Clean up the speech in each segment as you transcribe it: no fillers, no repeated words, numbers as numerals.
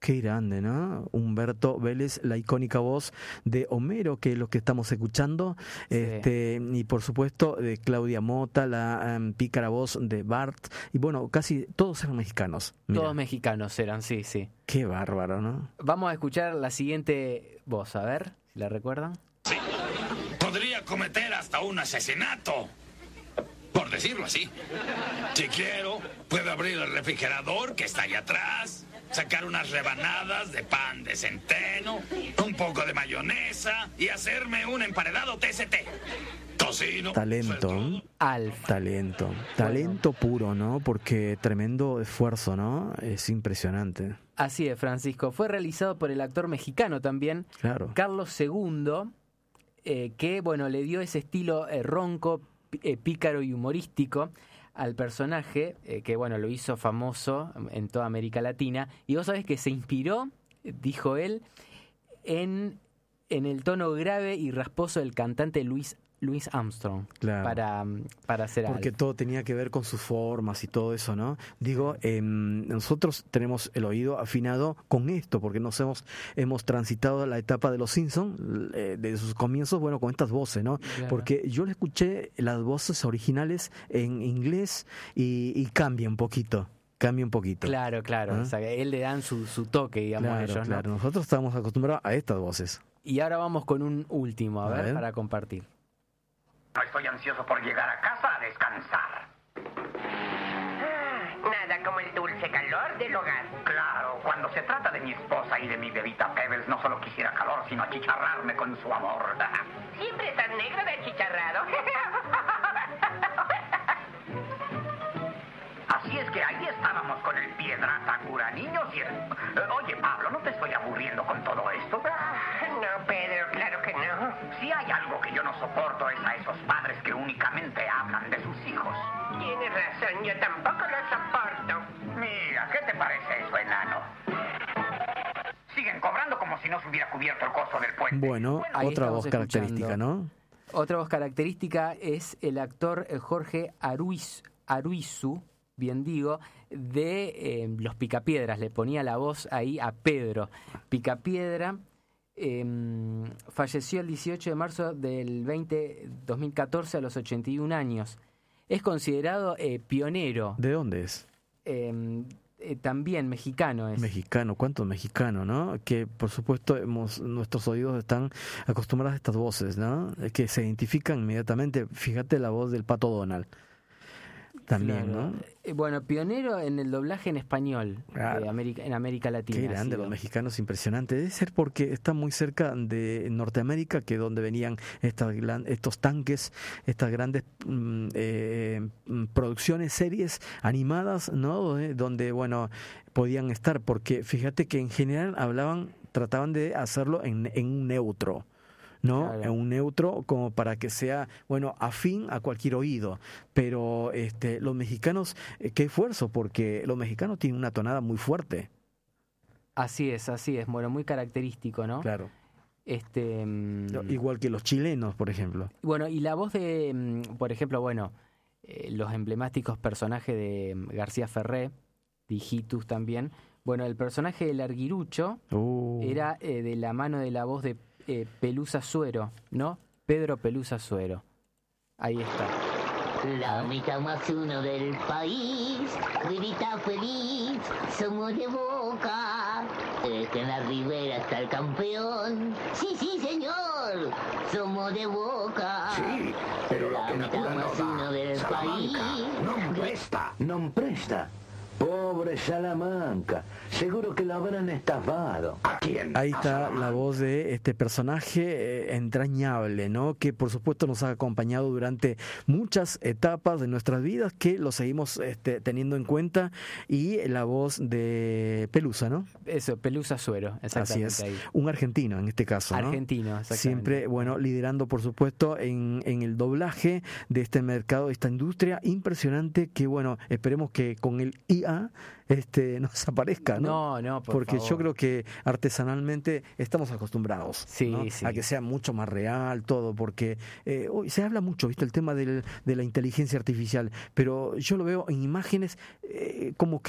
Qué grande, ¿no? Humberto Vélez, la icónica voz de Homero, que es lo que estamos escuchando, Sí. Y por supuesto de Claudia Mota, la pícara voz de Bart, y bueno, casi todos eran mexicanos. Mirá, Todos mexicanos eran, sí, sí. qué bárbaro, ¿no? Vamos a escuchar la siguiente voz, a ver si la recuerdan. Sí. Podría cometer hasta un asesinato, por decirlo así. Si quiero, puedo abrir el refrigerador que está allá atrás, sacar unas rebanadas de pan de centeno, un poco de mayonesa y hacerme un emparedado TST. Tocino. Talento, Alf. talento puro, ¿no? Porque tremendo esfuerzo, ¿no? Es impresionante. Así es, Francisco. Fue realizado por el actor mexicano también, Claro. Carlos II, que bueno, le dio ese estilo ronco, pícaro y humorístico al personaje, que bueno, lo hizo famoso en toda América Latina. Y vos sabés que se inspiró, dijo él, en el tono grave y rasposo del cantante Louis Armstrong, Claro. para hacer algo. Porque todo tenía que ver con sus formas y todo eso, ¿no? Digo, nosotros tenemos el oído afinado con esto, porque hemos transitado la etapa de los Simpsons, de sus comienzos, bueno, con estas voces, ¿no? Claro. Porque yo le escuché las voces originales en inglés y cambia un poquito. Claro. ¿Ah? O sea, que él le dan su toque, digamos, Claro, ellos, ¿no? claro. Nosotros estamos acostumbrados a estas voces. Y ahora vamos con un último, a ver, para compartir. Estoy ansioso por llegar a casa a descansar. Nada como el dulce calor del hogar. Claro, cuando se trata de mi esposa y de mi bebita Pebbles, no solo quisiera calor, sino achicharrarme con su amor. Siempre estás negro de achicharrado. Así es que ahí estábamos con el Piedrata cura niños y el... Oye, Pablo, ¿no te estoy aburriendo con todo esto? No, Pedro, claro que no. Si hay algo que yo no soporto es a esos padres que únicamente hablan de sus hijos. Tienes razón, yo tampoco lo soporto. Mira, ¿qué te parece eso, enano? Siguen cobrando como si no se hubiera cubierto el costo del puente. Bueno, ahí otra estamos voz característica, escuchando. ¿no? Otra voz característica es el actor Jorge Aruizu, bien digo, de Los Picapiedras. Le ponía la voz ahí a Pedro Picapiedra. Falleció el 18 de marzo del 2014 a los 81 años. Es considerado pionero. ¿De dónde es? También mexicano es. Mexicano, ¿cuántos mexicanos, no? Que por supuesto nuestros oídos están acostumbrados a estas voces, ¿no? Que se identifican inmediatamente. Fíjate la voz del Pato Donald. También, Claro. ¿no? Bueno, pionero en el doblaje en español, Claro. en América Latina. Qué ha grande, sido. los mexicanos, impresionante. Debe ser porque está muy cerca de Norteamérica, que donde venían estos tanques, estas grandes producciones, series animadas, ¿no? Donde, bueno, podían estar, porque fíjate que en general trataban de hacerlo en un neutro, ¿no? Claro. En un neutro como para que sea, bueno, afín a cualquier oído. Pero los mexicanos, qué esfuerzo, porque los mexicanos tienen una tonada muy fuerte. Así es. Bueno, muy característico, ¿no? Claro. Mm, Igual que los chilenos, por ejemplo. Bueno, y la voz de, por ejemplo, bueno, los emblemáticos personajes de García Ferré, de Hijitus también. Bueno, el personaje del Arguirucho era de la mano de la voz de Pelusa Suero, ¿no? Pedro Pelusa Suero. Ahí está. La mitad más uno del país, grita feliz, somos de Boca. Que en la ribera está el campeón. Sí, señor, somos de Boca. Sí, pero lo la que mitad Natura más no uno da, del Salamanca, país. non presta. Pobre Salamanca, seguro que lo habrán estafado. ¿A quién? Ahí está la voz de este personaje entrañable, ¿no? Que por supuesto nos ha acompañado durante muchas etapas de nuestras vidas, que lo seguimos teniendo en cuenta, y la voz de Pelusa, ¿no? Eso, Pelusa Suero, exactamente. Así es, ahí. un argentino en este caso, ¿no? Argentino, exactamente. Siempre, bueno, liderando por supuesto en el doblaje de este mercado, de esta industria impresionante, que bueno, esperemos que con el IA no desaparezca, ¿no? No, porque favor. yo creo que artesanalmente estamos acostumbrados, Sí, ¿no? sí. A que sea mucho más real todo, porque hoy se habla mucho, ¿viste? El tema de la inteligencia artificial, pero yo lo veo en imágenes como que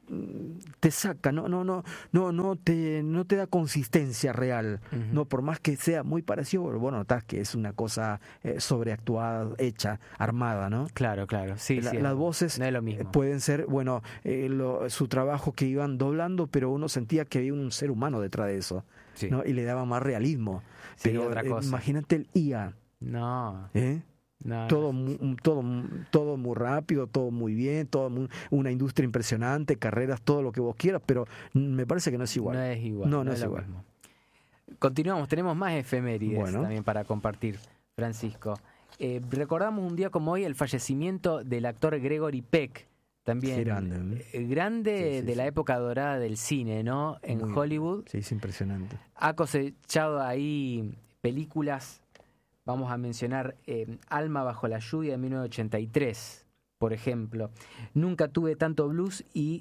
te saca, no te da consistencia real, no, por más que sea muy parecido, bueno, notás que es una cosa sobreactuada, hecha, armada, ¿no? Claro, sí, Las voces no es lo mismo. pueden ser, bueno, su trabajo que iban doblando, pero uno sentía que había un ser humano detrás de eso, Sí. ¿no? Y le daba más realismo. Sí, Pero otra cosa. imagínate el IA, No. No, todo muy rápido, todo muy bien, una industria impresionante, carreras, todo lo que vos quieras, pero me parece que no es igual. No es igual. No es lo igual. mismo. Continuamos, tenemos más efemérides Bueno. también para compartir, Francisco. Recordamos un día como hoy el fallecimiento del actor Gregory Peck, también Qué grande, grande Sí, de la sí. época dorada del cine, ¿no? En Muy- Hollywood. Sí, es impresionante. Ha cosechado ahí películas, vamos a mencionar Alma bajo la lluvia de 1983, por ejemplo. Nunca tuve tanto blues y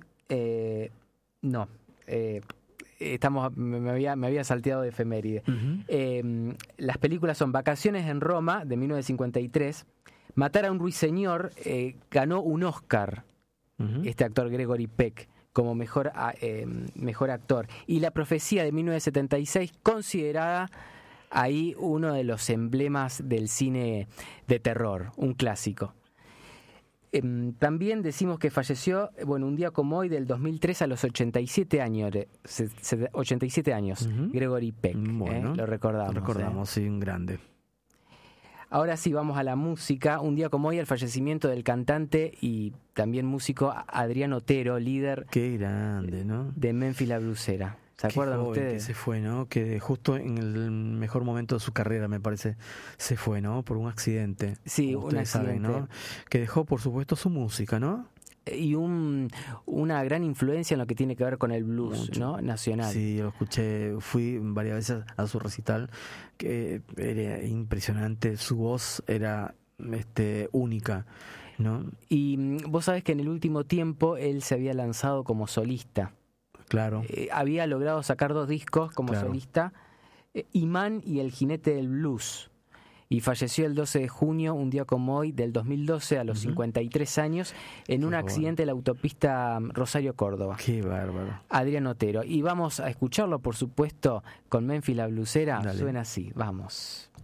me había salteado de efeméride. Las películas son Vacaciones en Roma de 1953, Matar a un ruiseñor, ganó un Oscar este actor Gregory Peck como mejor actor, y La profecía de 1976 considerada ahí uno de los emblemas del cine de terror, un clásico. También decimos que falleció, un día como hoy del 2003 a los 87 años, 87 años, Gregory Peck. Bueno, lo recordamos. Recordamos, sí, un grande. Ahora sí, vamos a la música. Un día como hoy, el fallecimiento del cantante y también músico Adrián Otero, líder Qué grande, ¿no? de Memphis la Blusera. ¿Se Qué acuerdan joven ustedes? que se fue, ¿no? Que justo en el mejor momento de su carrera, me parece, se fue, ¿no? Por un accidente. Sí, como un ustedes saben, ¿no? accidente. Que dejó, por supuesto, su música, ¿no? Y una gran influencia en lo que tiene que ver con el blues, Mucho. ¿no? Nacional. Sí, lo escuché, fui varias veces a su recital, que era impresionante, su voz era única, ¿no? Y vos sabés que en el último tiempo él se había lanzado como solista. Claro. Había logrado sacar 2 discos como Claro. solista, Imán y El jinete del blues. Y falleció el 12 de junio, un día como hoy, del 2012, a los 53 años, en un Qué accidente en la autopista Rosario-Córdoba. Qué bárbaro. Adrián Otero. Y vamos a escucharlo, por supuesto, con Memphis la Blusera. Dale. Suena así, vamos.